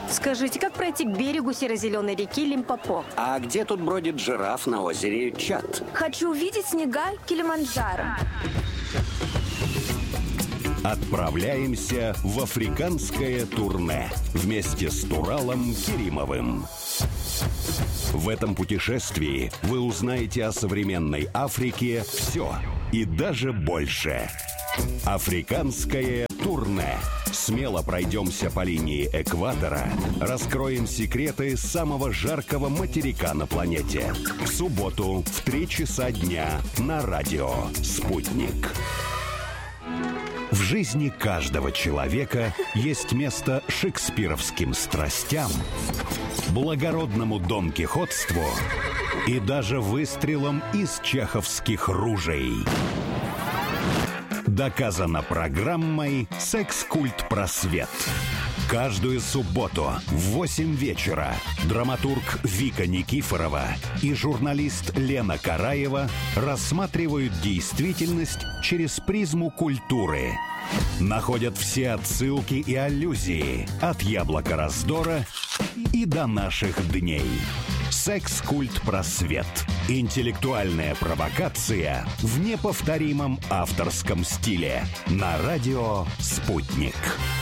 Скажите, как пройти к берегу серо-зеленой реки Лимпопо? А где тут бродит жираф на озере Чад? Хочу увидеть снега Килиманджаро. Отправляемся в африканское турне вместе с Туралом Керимовым. В этом путешествии вы узнаете о современной Африке все и даже больше. Африканское турне. Смело пройдемся по линии экватора, раскроем секреты самого жаркого материка на планете. В субботу в 3 часа дня на радио «Спутник». В жизни каждого человека есть место шекспировским страстям, благородному донкихотству и даже выстрелам из чеховских ружей. Доказано программой «Секс-культ просвет». Каждую субботу в 8 вечера драматург Вика Никифорова и журналист Лена Караева рассматривают действительность через призму культуры. Находят все отсылки и аллюзии от яблока раздора и до наших дней. «Секс-культ просвет». Интеллектуальная провокация в неповторимом авторском стиле. На радио «Спутник».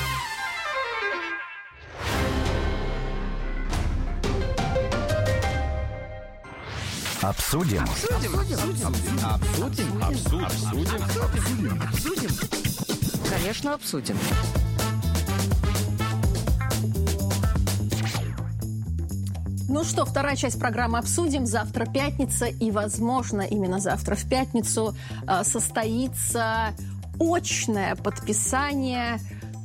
Обсудим. Конечно, обсудим. Ну что, вторая часть программы «Обсудим». Завтра пятница, и, возможно, именно завтра в пятницу состоится очное подписание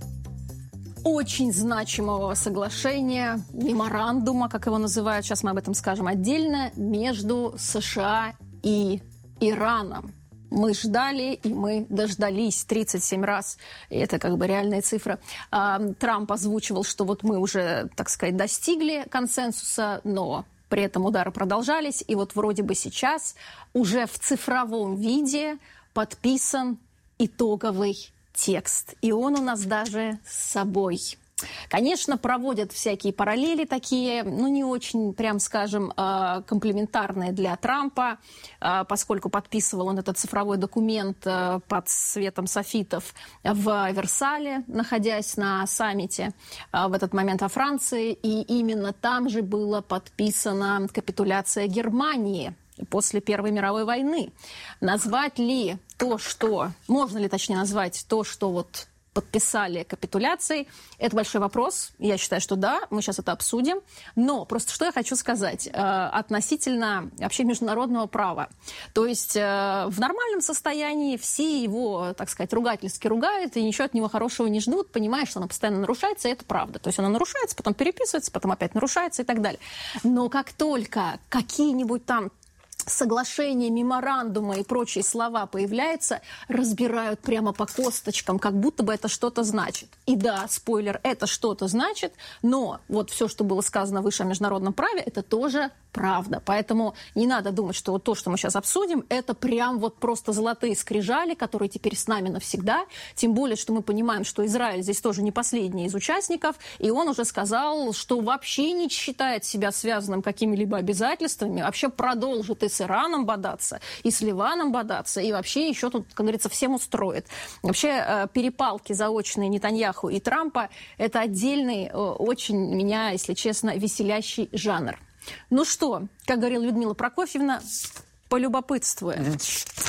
очень значимого соглашения, меморандума, как его называют, сейчас мы об этом скажем отдельно, между США и Ираном. Мы ждали, и мы дождались 37 раз. И это как бы реальная цифра. Трамп озвучивал, что вот мы уже, так сказать, достигли консенсуса, но при этом удары продолжались. И вот вроде бы сейчас уже в цифровом виде подписан итоговый текст. И он у нас даже с собой. Конечно, проводят всякие параллели такие, ну, не очень, прям скажем, комплиментарные для Трампа, поскольку подписывал он этот цифровой документ под светом софитов в Версале, находясь на саммите в этот момент во Франции, и именно там же была подписана капитуляция Германии после Первой мировой войны. Назвать ли то, что... Можно ли, точнее, назвать то, что вот подписали капитуляцией? Это большой вопрос. Я считаю, что да, мы сейчас это обсудим. Но просто что я хочу сказать относительно вообще международного права. То есть в нормальном состоянии все его, так сказать, ругательски ругают и ничего от него хорошего не ждут, понимая, что оно постоянно нарушается, и это правда. То есть оно нарушается, потом переписывается, потом опять нарушается и так далее. Но как только какие-нибудь там соглашения, меморандумы и прочие слова появляются, разбирают прямо по косточкам, как будто бы это что-то значит. И да, спойлер, это что-то значит, но вот все, что было сказано выше о международном праве, это тоже правда. Поэтому не надо думать, что вот то, что мы сейчас обсудим, это прям вот просто золотые скрижали, которые теперь с нами навсегда. Тем более, что мы понимаем, что Израиль здесь тоже не последний из участников, и он уже сказал, что вообще не считает себя связанным какими-либо обязательствами, вообще продолжит и с Ираном бодаться, и с Ливаном бодаться, и вообще еще тут, как говорится, всем устроит. Вообще перепалки заочные Нетаньяху и Трампа – это отдельный, очень меня, если честно, веселящий жанр. Ну что, как говорила Людмила Прокофьевна, полюбопытствуем.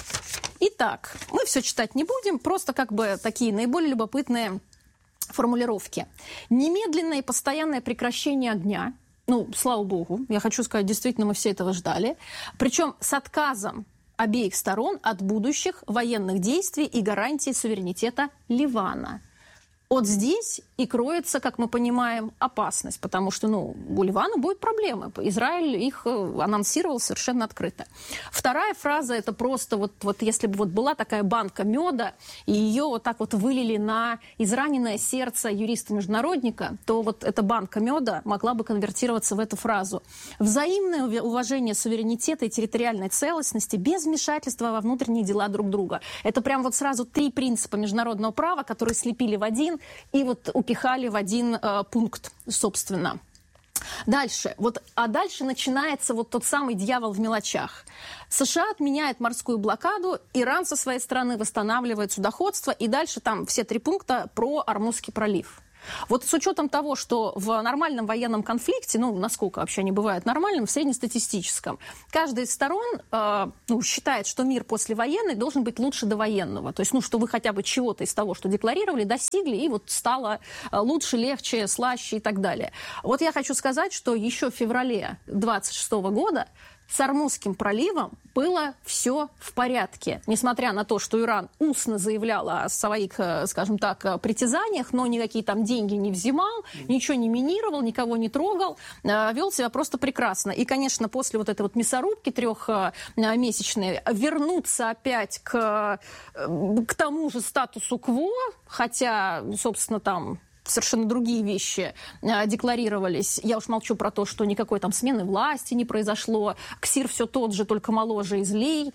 Итак, мы все читать не будем, просто как бы такие наиболее любопытные формулировки. Немедленное и постоянное прекращение огня. Ну, слава богу, я хочу сказать, действительно, мы все этого ждали. Причем с отказом обеих сторон от будущих военных действий и гарантии суверенитета Ливана. Вот здесь и кроется, как мы понимаем, опасность, потому что, у Ливана будут проблемы. Израиль их анонсировал совершенно открыто. Вторая фраза – это просто вот если бы вот была такая банка меда, и ее вот так вот вылили на израненное сердце юриста-международника, то вот эта банка меда могла бы конвертироваться в эту фразу. Взаимное уважение суверенитета и территориальной целостности без вмешательства во внутренние дела друг друга. Это прям вот сразу 3 принципа международного права, которые слепили в один. Израилем и вот упихали в один пункт, собственно. Дальше. Дальше начинается вот тот самый дьявол в мелочах. США отменяет морскую блокаду, Иран со своей стороны восстанавливает судоходство, и дальше там все 3 пункта про Ормузский пролив. Вот с учетом того, что в нормальном военном конфликте, насколько вообще они бывают нормальным, в среднестатистическом, каждая из сторон считает, что мир послевоенный должен быть лучше довоенного. То есть, что вы хотя бы чего-то из того, что декларировали, достигли, и вот стало лучше, легче, слаще и так далее. Вот я хочу сказать, что еще в феврале 26 года с Ормузским проливом было все в порядке. Несмотря на то, что Иран устно заявлял о своих, скажем так, притязаниях, но никакие там деньги не взимал, ничего не минировал, никого не трогал, вел себя просто прекрасно. И, конечно, после вот этой вот мясорубки 3-месячной вернуться опять к тому же статусу кво, хотя, собственно, там совершенно другие вещи декларировались. Я уж молчу про то, что никакой там смены власти не произошло. КСИР все тот же, только моложе и злей.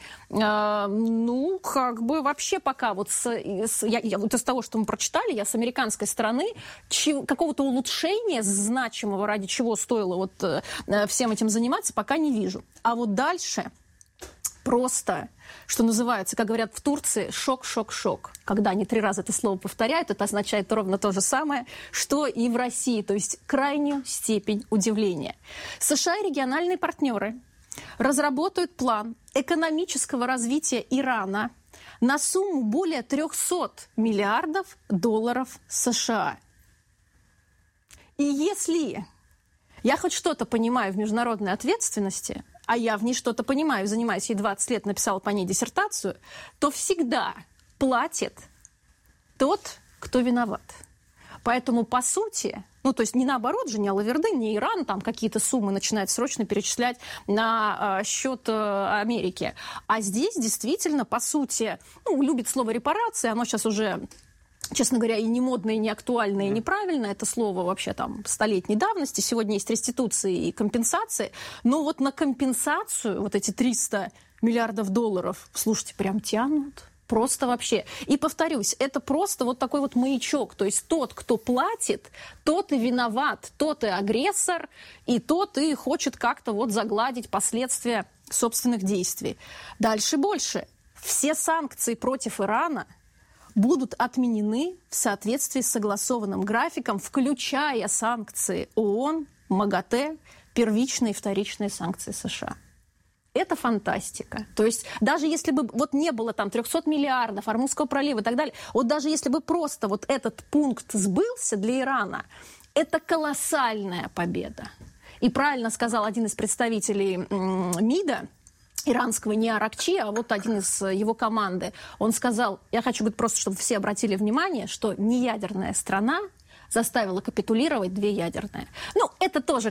Вообще пока вот из того, что мы прочитали, я с американской стороны какого-то улучшения значимого, ради чего стоило всем этим заниматься, пока не вижу. А вот дальше просто, что называется, как говорят в Турции, шок. Когда они 3 раза это слово повторяют, это означает ровно то же самое, что и в России, то есть крайнюю степень удивления. США и региональные партнеры разработают план экономического развития Ирана на сумму более $300 миллиардов США. И если я хоть что-то понимаю в международной ответственности, а я в ней что-то понимаю, занимаюсь ей 20 лет, написала по ней диссертацию, то всегда платит тот, кто виноват. Поэтому, по сути, то есть не наоборот же, не Алавердын, не Иран там какие-то суммы начинает срочно перечислять на счет Америки. А здесь действительно, по сути, любит слово репарации, оно сейчас уже, честно говоря, и не модное, и не актуальное, и неправильное. Это слово вообще там 100-летней давности. Сегодня есть реституции и компенсации. Но вот на компенсацию вот эти $300 миллиардов, слушайте, прям тянут. Просто вообще. И повторюсь, это просто вот такой вот маячок. То есть тот, кто платит, тот и виноват, тот и агрессор, и тот и хочет как-то загладить последствия собственных действий. Дальше больше. Все санкции против Ирана будут отменены в соответствии с согласованным графиком, включая санкции ООН, МАГАТЭ, первичные и вторичные санкции США. Это фантастика. То есть даже если бы не было там 300 миллиардов, Ормузского пролива и так далее, даже если бы просто этот пункт сбылся для Ирана, это колоссальная победа. И правильно сказал один из представителей МИДа, иранского, не Аракчи, а один из его команды. Он сказал, я хочу просто, чтобы все обратили внимание, что неядерная страна заставила капитулировать 2 ядерные. Это тоже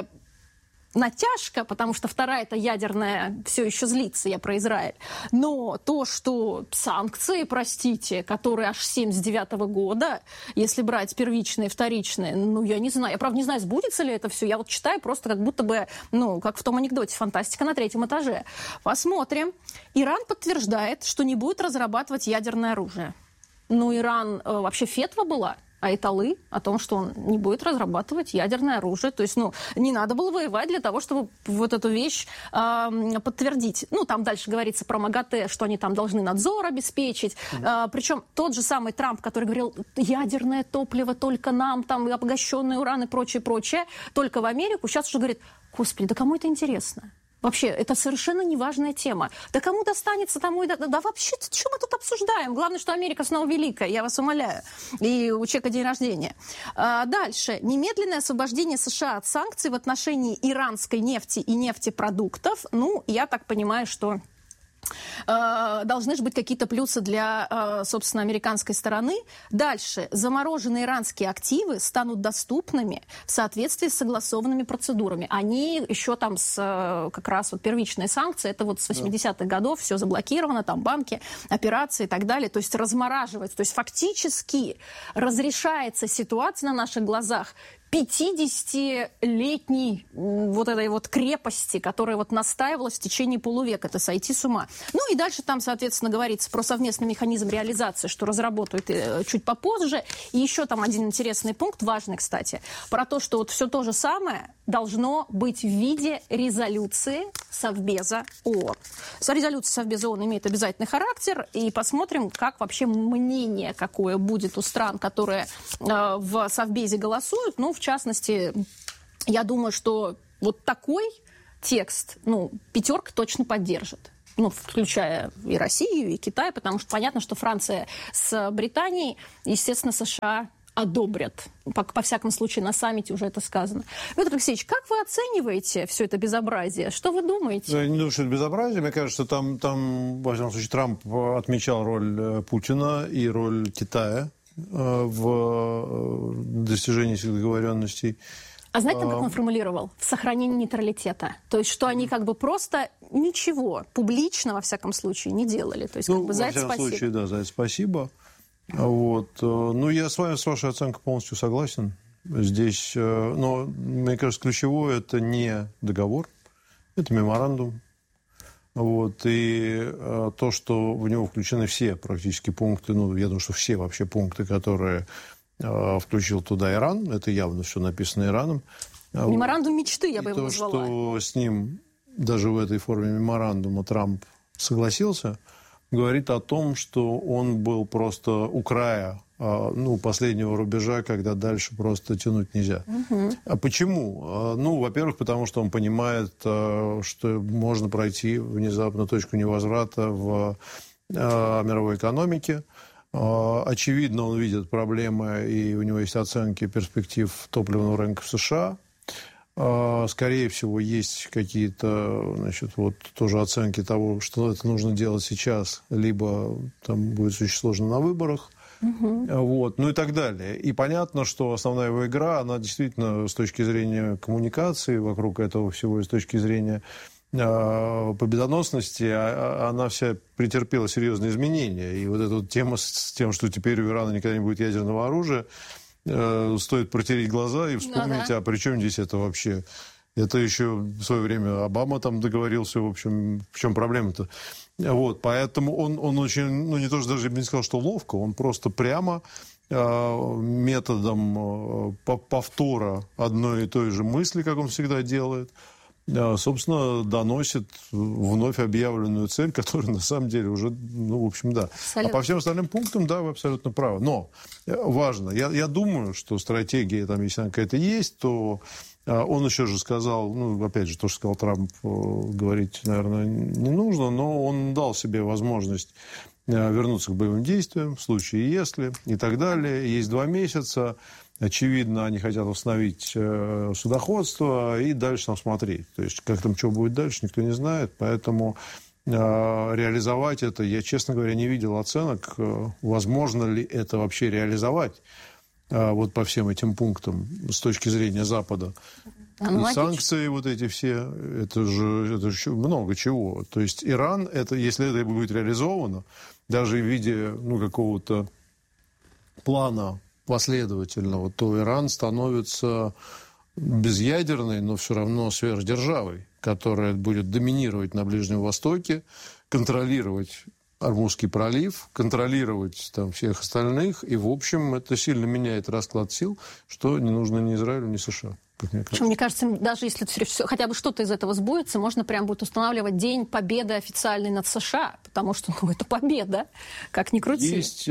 натяжка, потому что вторая, это ядерная, все еще злится, я про Израиль. Но то, что санкции, которые аж с 1979 года, если брать первичные, вторичные, я не знаю. Я, правда, не знаю, сбудется ли это все. Я читаю просто как будто бы, как в том анекдоте, фантастика на 3-м этаже. Посмотрим. Иран подтверждает, что не будет разрабатывать ядерное оружие. Иран вообще фетва была. Айталы о том, что он не будет разрабатывать ядерное оружие. То есть, не надо было воевать для того, чтобы эту вещь подтвердить. Там дальше говорится про МАГАТЭ, что они там должны надзор обеспечить. Причем тот же самый Трамп, который говорил, ядерное топливо только нам, там обогащенный уран и прочее, только в Америку, сейчас уже говорит, господи, да кому это интересно? Вообще, это совершенно неважная тема. Да кому достанется, тому и... Да вообще, что мы тут обсуждаем? Главное, что Америка снова великая, я вас умоляю. И у человека день рождения. Дальше. Немедленное освобождение США от санкций в отношении иранской нефти и нефтепродуктов. Я так понимаю, что должны же быть какие-то плюсы для, собственно, американской стороны. Дальше. Замороженные иранские активы станут доступными в соответствии с согласованными процедурами. Они еще там как раз первичные санкции, это с 80-х годов все заблокировано, там банки, операции и так далее. То есть размораживать. То есть фактически разрешается ситуация на наших глазах 50-летней вот этой вот крепости, которая вот настаивалась в течение полувека. Это сойти с ума. Ну и дальше там, соответственно, говорится про совместный механизм реализации, что разработают чуть попозже. И еще там один интересный пункт, важный, кстати, про то, что вот все то же самое должно быть в виде резолюции Совбеза ООН. Резолюция Совбеза ООН имеет обязательный характер, и посмотрим, как вообще мнение какое будет у стран, которые в Совбезе голосуют. Ну, в частности, я думаю, что вот такой текст, пятерка точно поддержит. Включая и Россию, и Китай, потому что понятно, что Франция с Британией, естественно, США одобрят. По всякому случаю, на саммите уже это сказано. Петр Алексеевич, как вы оцениваете все это безобразие? Что вы думаете? Я не думаю, что это безобразие. Мне кажется, там, во всяком случае, Трамп отмечал роль Путина и роль Китая в достижении всех договоренностей. А знаете, как он формулировал? В сохранении нейтралитета. То есть, что они как бы просто ничего публично, во всяком случае, не делали. То есть, как бы за это спасибо. Во всяком случае, да, за это спасибо. Вот. Я с вашей оценкой полностью согласен. Здесь, но, мне кажется, ключевое это не договор, это меморандум. Вот. И то, что в него включены все практически пункты, я думаю, что все вообще пункты, которые включил туда Иран, это явно все написано Ираном. Меморандум мечты, я бы его назвала. То, что с ним даже в этой форме меморандума Трамп согласился, говорит о том, что он был просто у края последнего рубежа, когда дальше просто тянуть нельзя. А почему? Во-первых, потому что он понимает, что можно пройти внезапно точку невозврата в мировой экономике. Очевидно, он видит проблемы, и у него есть оценки перспектив топливного рынка в США. Скорее всего, есть какие-то, тоже оценки того, что это нужно делать сейчас, либо там будет очень сложно на выборах. И так далее. И понятно, что основная его игра, она действительно с точки зрения коммуникации вокруг этого всего, и с точки зрения победоносности, она вся претерпела серьезные изменения. И вот эта вот тема с тем, что теперь у Ирана никогда не будет ядерного оружия, стоит протереть глаза и вспомнить, а при чем здесь это вообще? Это еще в свое время Обама там договорился, в общем, в чем проблема-то? Поэтому он очень, не то, что даже я бы не сказал, что ловко, он просто прямо методом повтора одной и той же мысли, как он всегда делает, собственно, доносит вновь объявленную цель, которая на самом деле уже, да. А по всем остальным пунктам, да, вы абсолютно правы. Но важно, я думаю, что стратегия, там, если она какая-то есть, то он еще же сказал, опять же, то, что сказал Трамп, говорить, наверное, не нужно, но он дал себе возможность вернуться к боевым действиям в случае если и так далее. Есть 2 месяца. Очевидно, они хотят восстановить судоходство и дальше там смотреть. То есть, как там, что будет дальше, никто не знает. Поэтому реализовать это, я, честно говоря, не видел оценок. Возможно ли это вообще реализовать по всем этим пунктам с точки зрения Запада? И санкции вот эти все, это же много чего. То есть Иран, если это будет реализовано, даже в виде какого-то плана последовательного, то Иран становится безъядерной, но все равно сверхдержавой, которая будет доминировать на Ближнем Востоке, контролировать Ормузский пролив, контролировать там всех остальных. И, в общем, это сильно меняет расклад сил, что не нужно ни Израилю, ни США. Причем, мне кажется, даже если хотя бы что-то из этого сбудется, можно прям будет устанавливать День Победы официальный над США, потому что это победа, как ни крути. Есть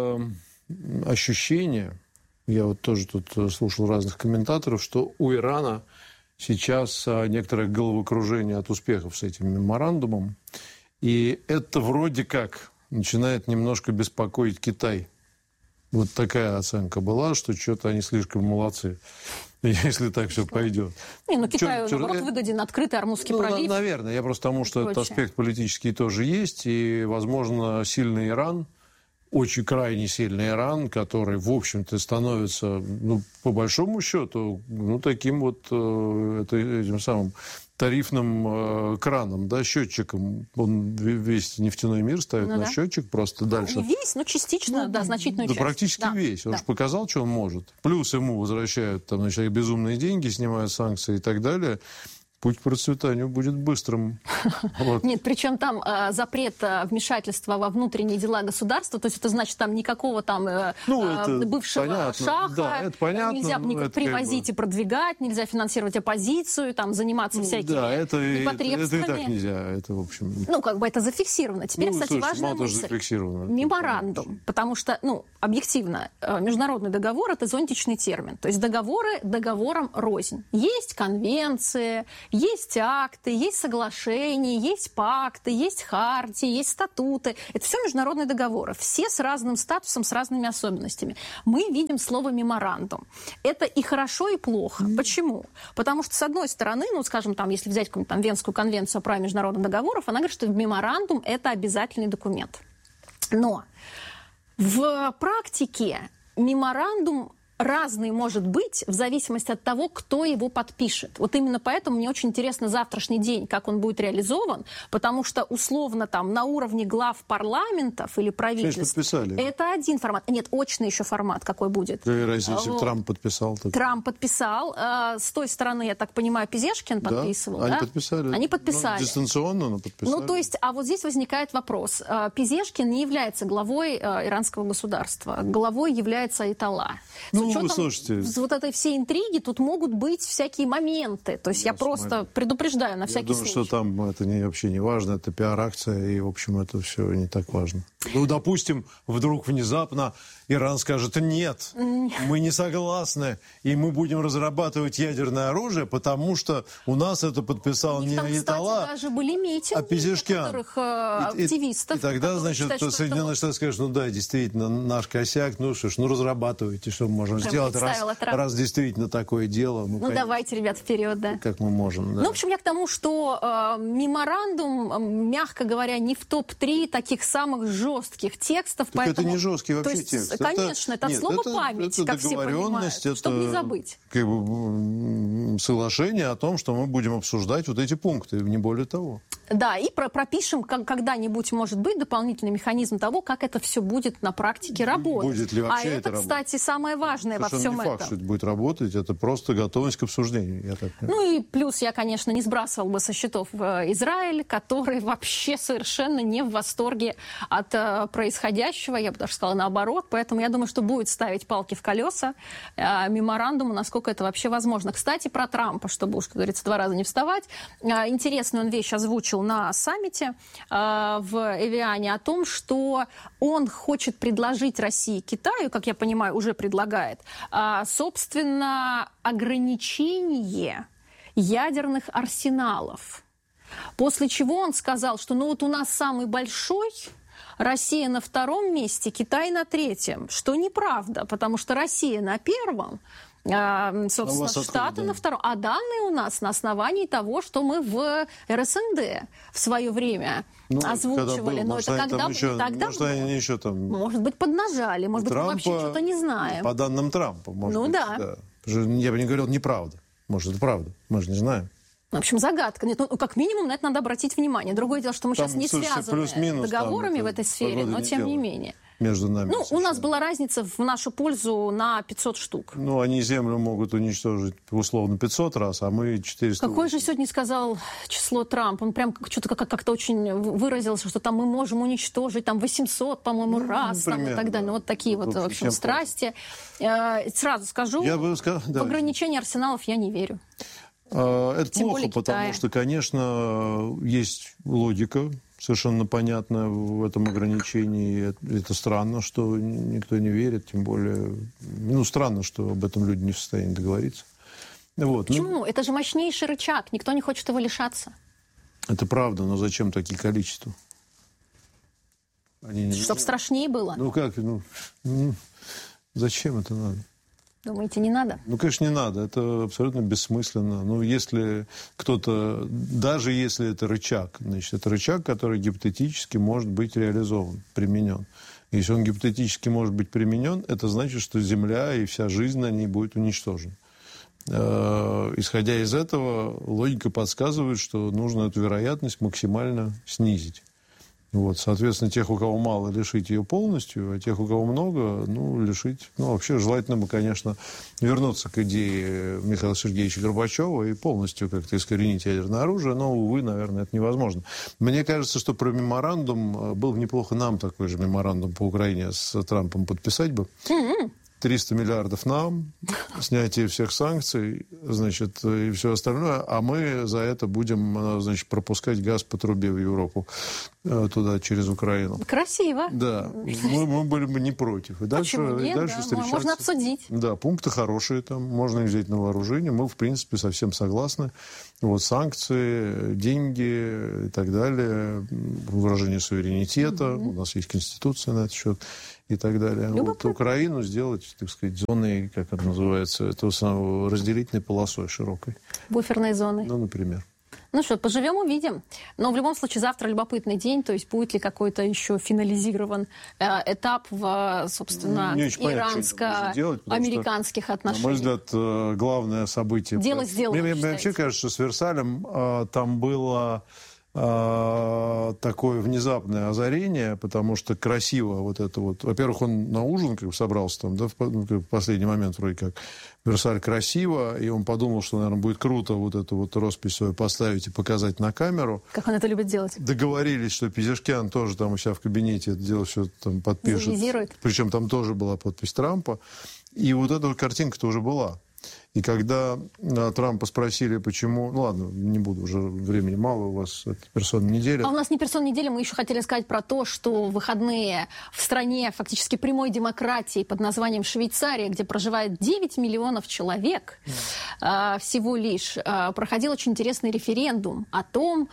ощущение, я тоже тут слушал разных комментаторов, что у Ирана сейчас некоторое головокружение от успехов с этим меморандумом. И это вроде как начинает немножко беспокоить Китай. Вот такая оценка была, что что-то они слишком молодцы, если так все пойдет. Китаю, наоборот, выгоден открытый Ормузский пролив. Наверное, я просто потому, что этот аспект политический тоже есть, и, возможно, сильный Иран, очень крайне сильный Иран, который, в общем-то, становится, по большому счету, таким этим самым тарифным краном, да, счетчиком. Он весь нефтяной мир ставит на счетчик просто дальше. Не весь, но частично, значительную часть. Да, практически весь. Он же показал, что он может. Плюс ему возвращают там, значит, безумные деньги, снимают санкции и так далее. Путь к процветанию будет быстрым. Вот. Нет, причем там запрет вмешательства во внутренние дела государства, то есть это значит, там никакого там бывшего понятно. шаха, да, это понятно, нельзя это привозить и продвигать, нельзя финансировать оппозицию, там, заниматься всякими непотребствами. Это и так нельзя, это, в общем... это зафиксировано. Теперь, кстати, важная мысль. Меморандум, потому что, объективно, международный договор – это зонтичный термин, то есть договоры договорам рознь. Есть конвенции, есть акты, есть соглашения, есть пакты, есть хартии, есть статуты. Это все международные договоры. Все с разным статусом, с разными особенностями. Мы видим слово «меморандум». Это и хорошо, и плохо. Почему? Потому что, с одной стороны, скажем, если взять какую-нибудь там Венскую конвенцию о праве международных договоров, она говорит, что меморандум – это обязательный документ. Но в практике меморандум разный может быть в зависимости от того, кто его подпишет. Вот именно поэтому мне очень интересно завтрашний день, как он будет реализован, потому что условно там на уровне глав парламентов или правительств это один формат. Нет, очный еще формат какой будет. Если Трамп подписал. Так... Трамп подписал. С той стороны, я так понимаю, Пизешкин подписывал. Они подписали. Они подписали. Дистанционно, но подписали. То есть, а вот здесь возникает вопрос. Пизешкин не является главой иранского государства. Главой является Айтала. Слушайте. Вот этой всей интриги тут могут быть всякие моменты. То есть я просто предупреждаю на всякий случай. Я думаю, что там это вообще не важно, это пиар-акция, и, в общем, это все не так важно. Допустим, вдруг внезапно Иран скажет: нет, мы не согласны, и мы будем разрабатывать ядерное оружие, потому что у нас это подписал не Айтала, даже были митинги, а Пизешкиан. Некоторых активистов. И тогда, значит, Соединенные Штаты скажут: да, действительно, наш косяк, разрабатывайте, что мы можем сделать, раз действительно такое дело. Давайте, ребят, вперед, да. Как мы можем, да. В общем, я к тому, что меморандум, мягко говоря, не в топ-3 таких самых жестких текстов. Так поэтому... это не жесткий вообще текст. Конечно, это слово «память», как все понимают, чтобы не забыть. Соглашение о том, что мы будем обсуждать вот эти пункты, не более того. Да, и пропишем когда-нибудь, может быть, дополнительный механизм того, как это все будет на практике работать. Будет ли вообще это кстати, самое важное во всем не факт, что это будет работать, это просто готовность к обсуждению. Я так понимаю. И плюс я, конечно, не сбрасывал бы со счетов Израиль, который вообще совершенно не в восторге от происходящего, я бы даже сказала наоборот, поэтому я думаю, что будет ставить палки в колеса меморандуму, насколько это вообще возможно. Кстати, про Трампа, чтобы уж, как говорится, 2 раза не вставать, интересную он вещь озвучил на саммите в Эвиане о том, что он хочет предложить России и Китаю, как я понимаю, уже предлагает, собственно, ограничение ядерных арсеналов. После чего он сказал, что у нас самый большой, Россия на 2-м месте, Китай на 3-м, что неправда, потому что Россия на 1-м, собственно, Штаты на 2-м. А данные у нас на основании того, что мы в РСНД в свое время озвучивали. Но это когда может быть, поднажали, может быть, мы вообще что-то не знаем. По данным Трампа, может быть. Да. Я бы не говорил неправда. Может, это правда. Мы же не знаем. В общем, загадка. Нет, как минимум на это надо обратить внимание. Другое дело, что мы сейчас не связаны договорами в этой сфере, но тем не менее. Между нами. У нас была разница в нашу пользу на 500 штук. Они Землю могут уничтожить условно 500 раз, а мы 400. Какое же сегодня сказал число Трамп? Он прям что-то как-то очень выразился, что там мы можем уничтожить 800, по-моему, раз и так далее. Вот такие в общем, страсти. Сразу скажу, в ограничение арсеналов я не верю. Это плохо, потому что, конечно, есть логика совершенно понятная в этом ограничении. Это странно, что никто не верит, тем более... странно, что об этом люди не в состоянии договориться. Почему? Это же мощнейший рычаг, никто не хочет его лишаться. Это правда, но зачем такие количества? Чтоб страшнее было. Зачем это надо? Думаете, не надо? Конечно, не надо. Это абсолютно бессмысленно. Если кто-то, даже если это рычаг, значит, это рычаг, который гипотетически может быть реализован, применен. Если он гипотетически может быть применен, это значит, что Земля и вся жизнь на ней будет уничтожена. исходя из этого, логика подсказывает, что нужно эту вероятность максимально снизить. Вот, соответственно, тех, у кого мало, лишить ее полностью, а тех, у кого много, лишить. Вообще, желательно бы, конечно, вернуться к идее Михаила Сергеевича Горбачева и полностью как-то искоренить ядерное оружие, но, увы, наверное, это невозможно. Мне кажется, что про меморандум, было бы неплохо нам такой же меморандум по Украине с Трампом подписать бы. 300 миллиардов нам, снятие всех санкций, значит, и все остальное, а мы за это будем, значит, пропускать газ по трубе в Европу, туда, через Украину. Красиво. Да, мы были бы не против. И дальше, нет, и дальше да, встречаться. можно обсудить. Да, пункты хорошие там, можно их взять на вооружение. Мы, в принципе, совсем согласны. Вот санкции, деньги и так далее, выражение суверенитета, у нас есть Конституция на этот счет и так далее. Вот Украину сделать, так сказать, зоной, как это называется, этого самого разделительной полосой широкой. Буферной зоной. Например. Ну что, поживем, увидим. Но в любом случае завтра любопытный день, то есть будет ли какой-то еще финализирован этап в, собственно, иранско-американских отношениях. На мой взгляд, главное событие... Дело сделано, мне вообще кажется, что с Версалем там было... такое внезапное озарение, потому что красиво вот это вот... Во-первых, он на ужин как бы собрался там, да, в последний момент вроде как. Версаль красиво, и он подумал, что, наверное, будет круто вот эту вот роспись свою поставить и показать на камеру. Как он это любит делать. Договорились, что Пезешкиан тоже там у себя в кабинете это дело все там подпишет. Завизирует. Причем там тоже была подпись Трампа. И вот эта вот картинка тоже была. И когда Трампа спросили, почему... ладно, не буду, уже времени мало, у вас персона недели. А у нас не персона недели, мы еще хотели сказать про то, что в выходные в стране фактически прямой демократии под названием Швейцария, где проживает 9 миллионов человек, всего лишь, проходил очень интересный референдум о том,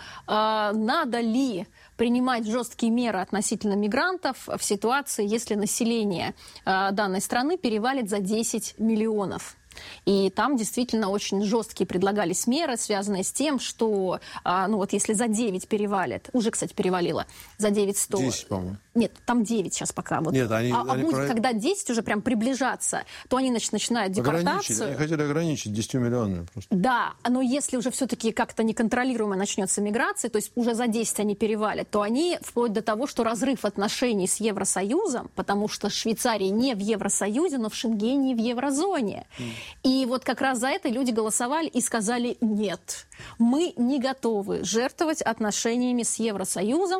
надо ли принимать жесткие меры относительно мигрантов в ситуации, если население данной страны перевалит за 10 миллионов. И там действительно очень жесткие предлагались меры, связанные с тем, что, если за 9 перевалит, уже, кстати, перевалило, за 9 100... 10, по-моему. Нет, там 9 сейчас пока. Вот. Нет, когда 10 уже прям приближаться, то они начинают депортацию. Они хотели ограничить 10 миллионами просто. Да, но если уже все-таки как-то неконтролируемо начнется миграция, то есть уже за 10 они перевалят, то они вплоть до того, что разрыв отношений с Евросоюзом, потому что Швейцария не в Евросоюзе, но в Шенгене и в еврозоне. И вот как раз за это люди голосовали и сказали: нет, мы не готовы жертвовать отношениями с Евросоюзом.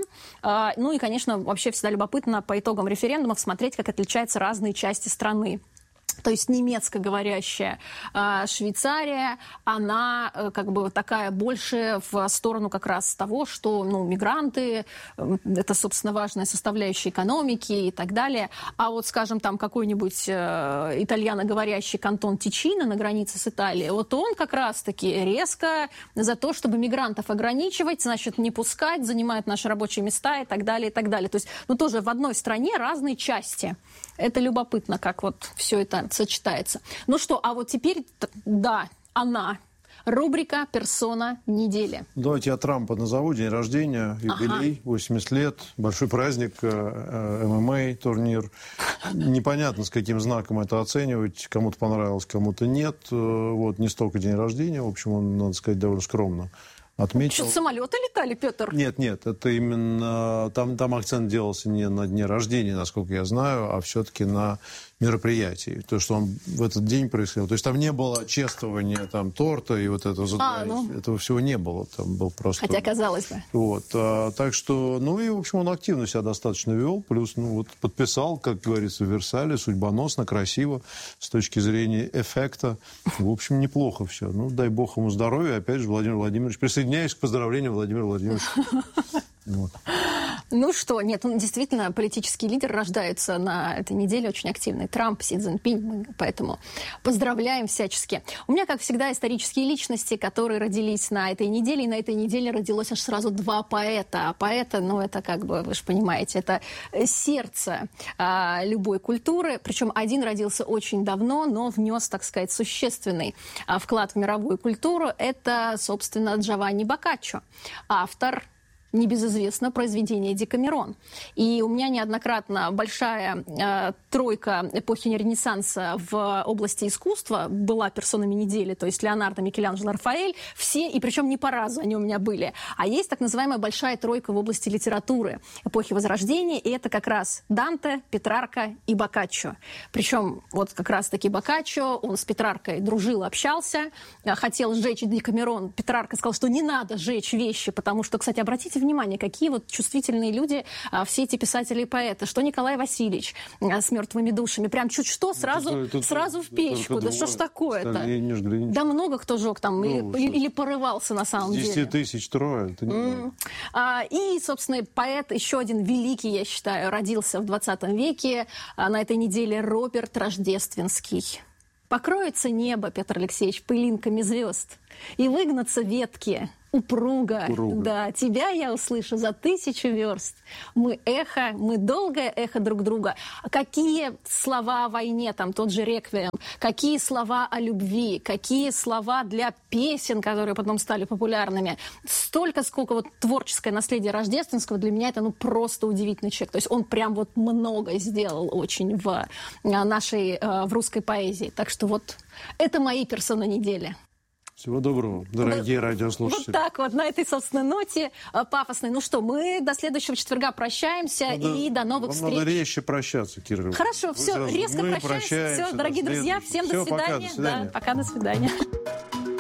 И, конечно, вообще всегда любопытно по итогам референдумов смотреть, как отличаются разные части страны. То есть немецкоговорящая Швейцария, она как бы такая больше в сторону как раз того, что мигранты – это, собственно, важная составляющая экономики и так далее. А вот, скажем, там какой-нибудь итальяноговорящий кантон Тичино на границе с Италией, вот он как раз-таки резко за то, чтобы мигрантов ограничивать, значит, не пускать, занимают наши рабочие места и так далее, и так далее. То есть, тоже в одной стране разные части. Это любопытно, как вот все это сочетается. Ну что, а вот теперь, да, она. Рубрика «Персона недели». Давайте я Трампа назову. День рождения, юбилей, 80 лет, большой праздник, ММА, турнир. Непонятно, с каким знаком это оценивать. Кому-то понравилось, кому-то нет. Вот, не столько день рождения. В общем, он, надо сказать, довольно скромно отметил. Что, самолеты летали, Петр? Нет, это именно... Там акцент делался не на дне рождения, насколько я знаю, а все-таки на мероприятии. То, что он в этот день происходил. То есть там не было чествования там, торта и вот этого. Этого всего не было. Там был просто... Хотя, казалось бы. Вот. Так что, и, в общем, он активно себя достаточно вел. Плюс, подписал, как говорится, в Версале, судьбоносно, красиво, с точки зрения эффекта. В общем, неплохо все. Дай бог ему здоровья. Опять же, Владимир Владимирович, присоединяюсь к поздравлениям Владимира Владимировича. Вот. Ну что, нет, действительно, политический лидер рождается на этой неделе очень активный. Трамп, Си Цзиньпинь, поэтому поздравляем всячески. У меня, как всегда, исторические личности, которые родились на этой неделе, и на этой неделе родилось аж сразу 2 поэта. А поэта, это как бы, вы же понимаете, это сердце любой культуры. Причем один родился очень давно, но внес, так сказать, существенный вклад в мировую культуру. Это, собственно, Джованни Боккаччо, автор небезызвестно произведение «Декамерон». И у меня неоднократно большая тройка эпохи Ренессанса в области искусства была персонами недели, то есть Леонардо, Микеланджело, Рафаэль, все, и причем не по разу они у меня были. А есть так называемая большая тройка в области литературы эпохи Возрождения, и это как раз Данте, Петрарка и Боккаччо. Причем вот как раз-таки Боккаччо, он с Петраркой дружил, общался, хотел сжечь Декамерон. Петрарка сказал, что не надо сжечь вещи, потому что, кстати, обратите внимание, какие вот чувствительные люди все эти писатели и поэты, что Николай Васильевич с «Мертвыми душами», прям чуть что, сразу в печку. Да что ж такое-то? Да много кто жег там или порывался на самом деле. 10 тысяч трое. И, собственно, поэт, еще один великий, я считаю, родился в 20 веке. На этой неделе Роберт Рождественский. Покроется небо, Петр Алексеевич, пылинками звезд, и выгнутся ветки упруго. Да, тебя я услышу за 1000 верст. Мы эхо, мы долгое эхо друг друга. Какие слова о войне, там тот же «Реквием», какие слова о любви, какие слова для песен, которые потом стали популярными. Столько, сколько вот творческое наследие Рождественского, для меня это просто удивительный человек. То есть он прям вот много сделал очень в нашей, в русской поэзии. Так что вот это мои персоны недели. Всего доброго, дорогие радиослушатели. Вот так вот, на этой, собственно, ноте пафосной. Ну что, мы до следующего четверга прощаемся и до новых встреч. Надо резче прощаться, Кира. Хорошо, все, резко прощаемся. Все, дорогие друзья, всем до свидания. Пока, до свидания. Да, пока, до свидания.